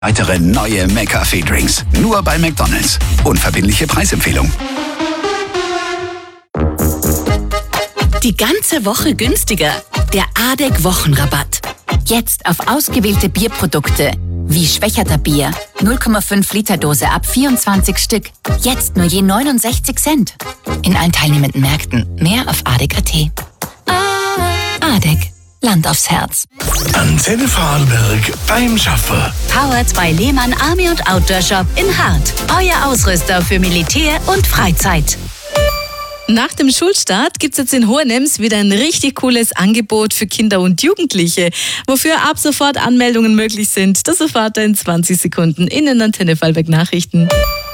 Weitere neue McCafé-Drinks. Nur bei McDonald's. Unverbindliche Preisempfehlung. Die ganze Woche günstiger. Der ADEC-Wochenrabatt. Jetzt auf ausgewählte Bierprodukte. Wie Schwächerter Bier. 0,5 Liter Dose ab 24 Stück. Jetzt nur je 69 Cent. In allen teilnehmenden Märkten. Mehr auf ADEC.at. ADEC. Land aufs Herz. Antenne Vorarlberg beim Schaffer. Powered by Lehmann Army und Outdoor Shop in Hart. Euer Ausrüster für Militär und Freizeit. Nach dem Schulstart gibt es jetzt in Hohenems wieder ein richtig cooles Angebot für Kinder und Jugendliche, wofür ab sofort Anmeldungen möglich sind. Das erfahrt ihr in 20 Sekunden in den Antenne Vorarlberg Nachrichten.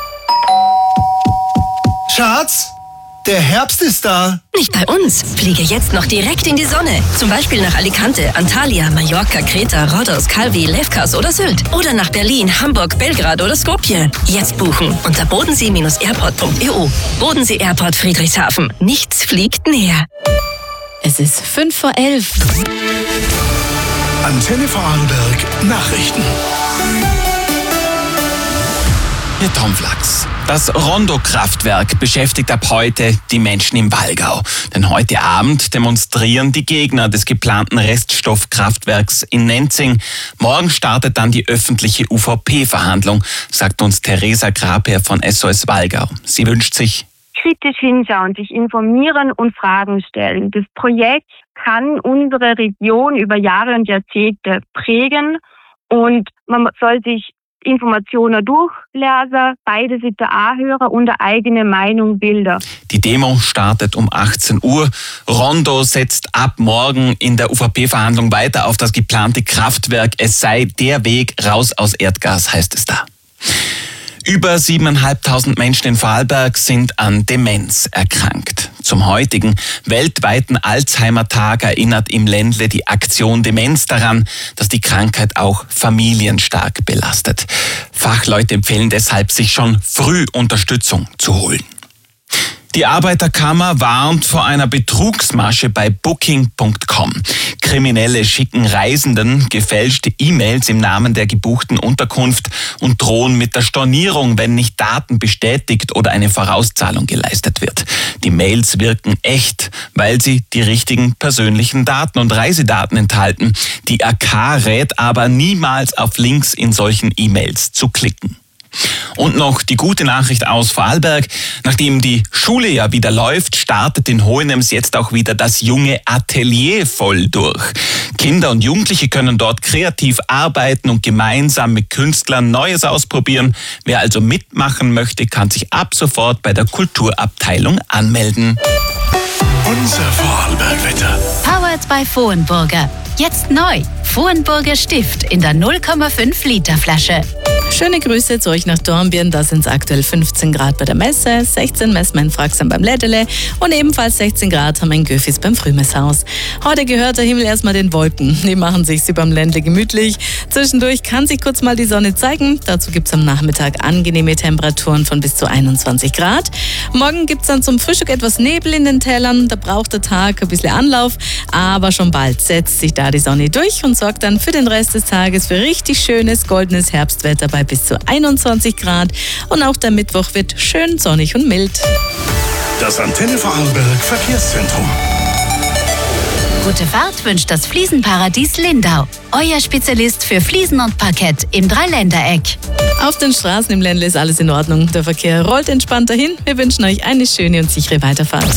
Schatz, der Herbst ist da. Nicht bei uns. Fliege jetzt noch direkt in die Sonne. Zum Beispiel nach Alicante, Antalya, Mallorca, Kreta, Rhodos, Calvi, Lefkas oder Sylt. Oder nach Berlin, Hamburg, Belgrad oder Skopje. Jetzt buchen unter bodensee-airport.eu. Bodensee Airport Friedrichshafen. Nichts fliegt näher. Es ist 11:05. Antenne Vorarlberg Nachrichten. Ihr Tom Flachs. Das Rondo-Kraftwerk beschäftigt ab heute die Menschen im Wallgau. Denn heute Abend demonstrieren die Gegner des geplanten Reststoffkraftwerks in Nenzing. Morgen startet dann die öffentliche UVP-Verhandlung, sagt uns Theresa Graper von SOS Wallgau. Sie wünscht sich: kritisch hinschauen, sich informieren und Fragen stellen. Das Projekt kann unsere Region über Jahre und Jahrzehnte prägen und man soll sich Informationen durchlesen, beide Seiten anhören und eine eigene Meinung bilden. Die Demo startet um 18 Uhr. Rondo setzt ab morgen in der UVP-Verhandlung weiter auf das geplante Kraftwerk. Es sei der Weg raus aus Erdgas, heißt es da. Über 7.500 Menschen in Vorarlberg sind an Demenz erkrankt. Zum heutigen weltweiten Alzheimer-Tag erinnert im Ländle die Aktion Demenz daran, dass die Krankheit auch Familien stark belastet. Fachleute empfehlen deshalb, sich schon früh Unterstützung zu holen. Die Arbeiterkammer warnt vor einer Betrugsmasche bei Booking.com. Kriminelle schicken Reisenden gefälschte E-Mails im Namen der gebuchten Unterkunft und drohen mit der Stornierung, wenn nicht Daten bestätigt oder eine Vorauszahlung geleistet wird. Die Mails wirken echt, weil sie die richtigen persönlichen Daten und Reisedaten enthalten. Die AK rät aber niemals auf Links in solchen E-Mails zu klicken. Und noch die gute Nachricht aus Vorarlberg. Nachdem die Schule ja wieder läuft, startet in Hohenems jetzt auch wieder das junge Atelier voll durch. Kinder und Jugendliche können dort kreativ arbeiten und gemeinsam mit Künstlern Neues ausprobieren. Wer also mitmachen möchte, kann sich ab sofort bei der Kulturabteilung anmelden. Unser Vorarlberg-Wetter. Powered by Vohenburger. Jetzt neu. Vohenburger Stift in der 0,5 Liter Flasche. Schöne Grüße zu euch nach Dornbirn. Da sind es aktuell 15 Grad bei der Messe, 16 messen wir in Fraxheim beim Lädele und ebenfalls 16 Grad haben wir in Göfis beim Frühmesshaus. Heute gehört der Himmel erstmal den Wolken. Die machen sich's überm Ländle gemütlich. Zwischendurch kann sich kurz mal die Sonne zeigen. Dazu gibt's am Nachmittag angenehme Temperaturen von bis zu 21 Grad. Morgen gibt's dann zum Frühstück etwas Nebel in den Tälern. Da braucht der Tag ein bisschen Anlauf. Aber schon bald setzt sich da die Sonne durch und sorgt dann für den Rest des Tages für richtig schönes, goldenes Herbstwetter bei bis zu 21 Grad. Und auch der Mittwoch wird schön sonnig und mild. Das Antenne Vorarlberg Verkehrszentrum. Gute Fahrt wünscht das Fliesenparadies Lindau. Euer Spezialist für Fliesen und Parkett im Dreiländereck. Auf den Straßen im Ländle ist alles in Ordnung. Der Verkehr rollt entspannt dahin. Wir wünschen euch eine schöne und sichere Weiterfahrt.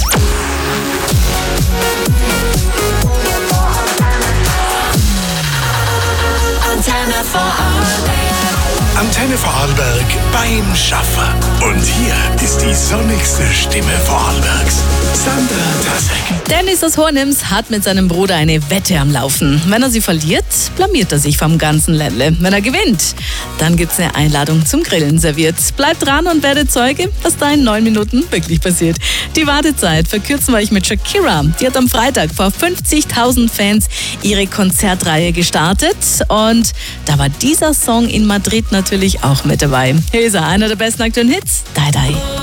Antenne Vorarlberg beim Schaffer. Und hier ist die sonnigste Stimme Vorarlbergs. Sandra Tasek. Dennis aus Hohenems hat mit seinem Bruder eine Wette am Laufen. Wenn er sie verliert, blamiert er sich vom ganzen Ländle. Wenn er gewinnt, dann gibt's eine Einladung zum Grillen serviert. Bleibt dran und werdet Zeuge, was da in 9 Minuten wirklich passiert. Die Wartezeit verkürzen wir euch mit Shakira. Die hat am Freitag vor 50.000 Fans ihre Konzertreihe gestartet. Und da war dieser Song in Madrid natürlich auch mit dabei. Hier ist er, einer der besten aktuellen Hits. Die Die.